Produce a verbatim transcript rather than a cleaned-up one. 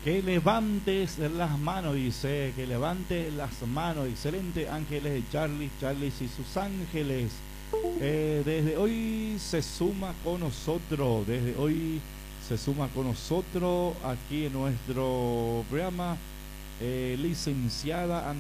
Que levantes las manos, dice, que levante las manos. Excelente, ángeles de Charlie, Charlie y sus ángeles. Eh, desde hoy se suma con nosotros, desde hoy se suma con nosotros aquí en nuestro programa, eh, licenciada